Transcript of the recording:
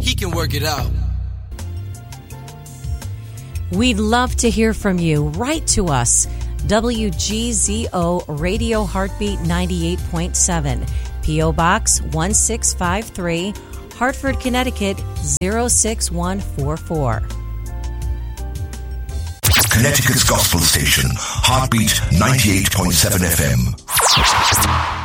he can work it out. We'd love to hear from you. Write to us. WGZO Radio Heartbeat 98.7, P.O. Box 1653, Hartford, Connecticut 06144. Connecticut's Gospel Station, Heartbeat 98.7 FM.